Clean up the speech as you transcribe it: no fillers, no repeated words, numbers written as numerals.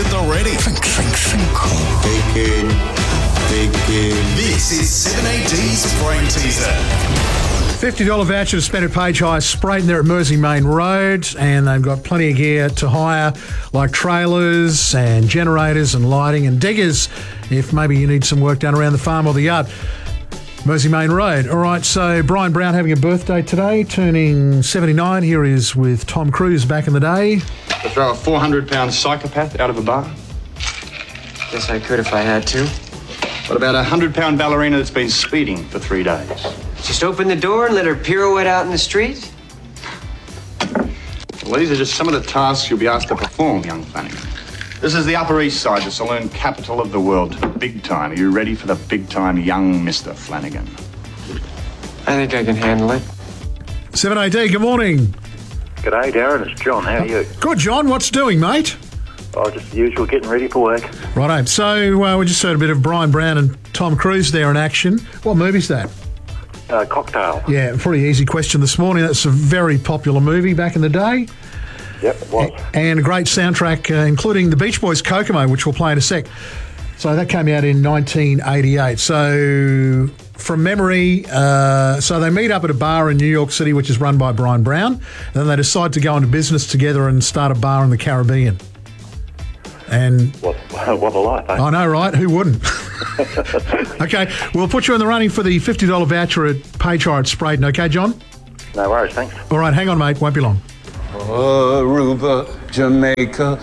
the ready. Think. Thinking. This is 7AD's Brain Teaser. $50 voucher to spend at Page Hire Sprayton there at Mersey Main Road, and they've got plenty of gear to hire, like trailers and generators and lighting and diggers if maybe you need some work done around the farm or the yard. Mersey Main Road. All right, so Brian Brown having a birthday today, turning 79. Here he is with Tom Cruise back in the day. To throw a 400-pound psychopath out of a bar? Guess I could if I had to. What about a 100-pound ballerina that's been speeding for 3 days? Just open the door and let her pirouette out in the street? Well, these are just some of the tasks you'll be asked to perform, young Flanagan. This is the Upper East Side, the saloon capital of the world. Big time. Are you ready for the big time, young Mr. Flanagan? I think I can handle it. 7AD, good morning. G'day, Darren. It's John. How are you? Good, John. What's doing, mate? Oh, just the usual, getting ready for work. Righto. So we just heard a bit of Brian Brown and Tom Cruise there in action. What movie's that? Cocktail. Yeah, pretty easy question this morning. That's a very popular movie back in the day. Yep, it was. And a great soundtrack, including the Beach Boys' Kokomo, which we'll play in a sec. So that came out in 1988. So from memory, so they meet up at a bar in New York City, which is run by Brian Brown. And then they decide to go into business together and start a bar in the Caribbean. And What a life, eh? I know, right? Who wouldn't? Okay, we'll put you in the running for the $50 voucher at Page Hire at Sprayton. Okay, John? No worries, thanks. All right, hang on, mate. Won't be long. Aruba, Jamaica,